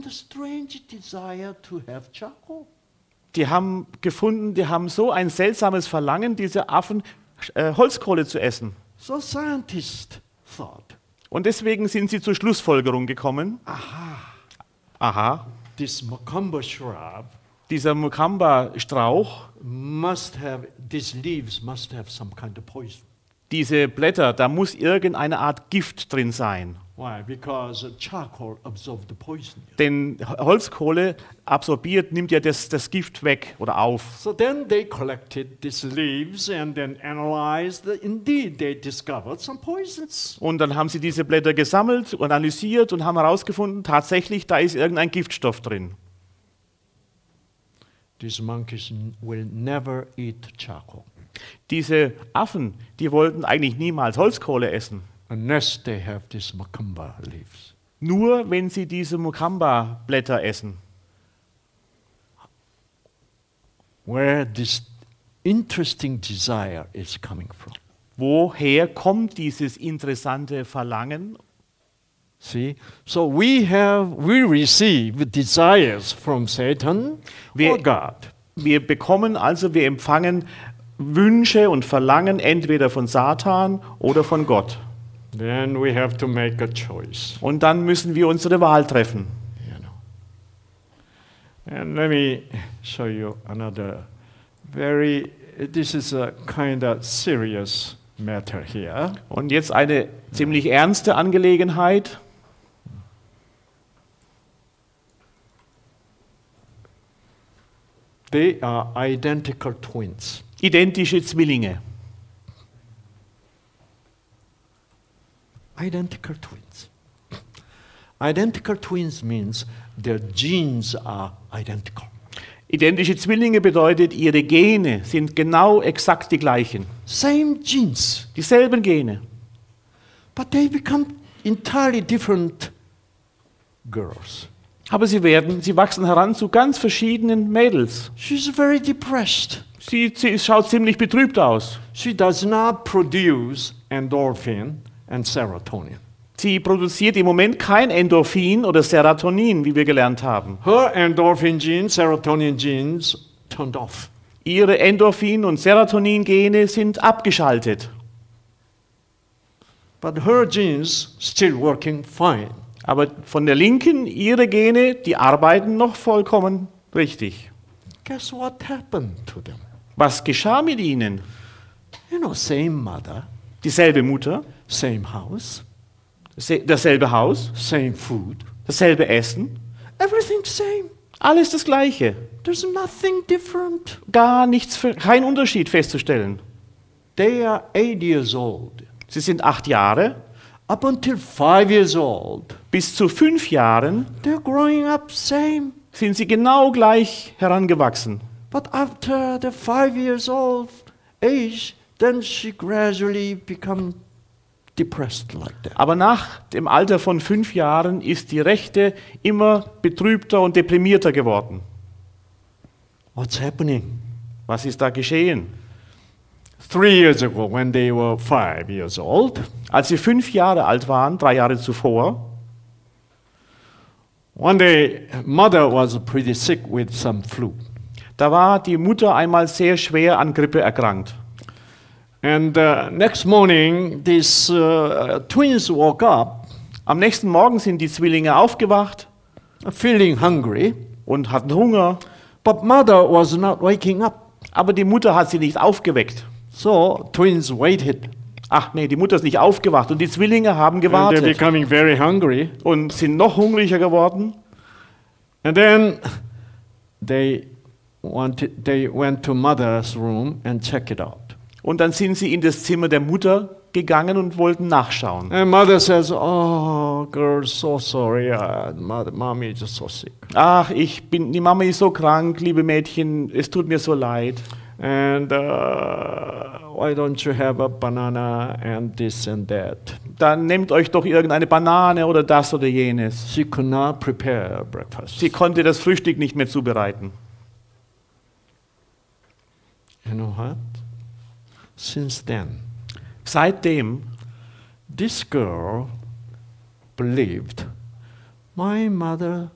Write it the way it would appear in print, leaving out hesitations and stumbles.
found a strange desire to have charcoal. Die haben gefunden, die haben so ein seltsames Verlangen, diese Affen Holzkohle zu essen. So scientists thought, Und deswegen sind sie zur Schlussfolgerung gekommen. Aha, this macumba shrub dieser Mukamba-Strauch, these leaves must have some kind of poison. diese Blätter, da muss irgendeine Art Gift drin sein. Why? Because charcoal absorbs the poison. Denn Holzkohle absorbiert, nimmt ja das Gift weg oder auf. So then they collected these leaves and then analyzed. Indeed, they discovered some poisons. Und dann haben sie diese Blätter gesammelt und analysiert und haben herausgefunden, tatsächlich, da ist irgendein Giftstoff drin. These monkeys will never eat charcoal Diese Affen, die wollten eigentlich niemals Holzkohle essen. unless they have these macumba leaves. Nur wenn sie diese Mukamba-Blätter essen. Where this interesting desire is coming from. Woher kommt dieses interessante Verlangen? See, so we receive desires from Satan or God. Wir empfangen Wünsche und Verlangen entweder von Satan oder von Gott. Then we have to make a choice. Und dann müssen wir unsere Wahl treffen. You know. And let me show you another this is a kind of serious matter here. Und jetzt eine ziemlich ernste Angelegenheit. They are identical twins. Identische Zwillinge. Identical twins. Identical twins means their genes are identical. Identische Zwillinge bedeutet, ihre Gene sind genau exakt die gleichen. Same genes, Dieselben Gene. but they become entirely different girls. Aber sie wachsen heran zu ganz verschiedenen Mädels. She's very depressed. Sie schaut ziemlich betrübt aus. She does not produce endorphin and serotonin. Sie produziert im Moment kein Endorphin oder Serotonin, wie wir gelernt haben. Her endorphin genes, serotonin genes turned off. Ihre Endorphin- und Serotonin-Gene sind abgeschaltet. But her genes still working fine. Aber von der Linken, ihre Gene, die arbeiten noch vollkommen richtig. Guess what happened to them? Was geschah mit ihnen? You know, same mother, Dieselbe Mutter, same house, dasselbe Haus, same food, dasselbe Essen, everything same. alles das Gleiche. There's nothing different. Gar nichts, kein Unterschied festzustellen. They are 8 years old. Sie sind 8 Jahre. Up until 5 years old, Bis zu 5 Jahren they're growing up same. sind sie genau gleich herangewachsen. But after the 5 years old age, then she gradually become depressed like that. Aber nach dem Alter von 5 Jahren ist die Rechte immer betrübter und deprimierter geworden. What's happening? Was ist da geschehen? 3 years ago, when they were 5 years old, Als sie 5 Jahre alt waren, 3 Jahre zuvor, one day mother was pretty sick with some flu. da war die Mutter einmal sehr schwer an Grippe erkrankt. And next morning, these twins woke up, Am nächsten Morgen sind die Zwillinge aufgewacht feeling hungry, und hatten Hunger, but mother was not waking up. aber die Mutter hat sie nicht aufgeweckt. So twins waited. Ach nee, die Mutter ist nicht aufgewacht und die Zwillinge haben And they're gewartet becoming very hungry. und sind noch hungriger geworden. And then they went to mother's room and checked it out. Und dann sind sie in das Zimmer der Mutter gegangen und wollten nachschauen. And mother says, "Oh, girl, so sorry. Mommy is just so sick. Ach, die Mama ist so krank, liebe Mädchen, es tut mir so leid. And why don't you have a banana and this and that?" Dann nehmt euch doch irgendeine Banane oder das oder jenes. She could not prepare breakfast. Sie konnte das Frühstück nicht mehr zubereiten. You know what? Since then, Seitdem this girl believed my mother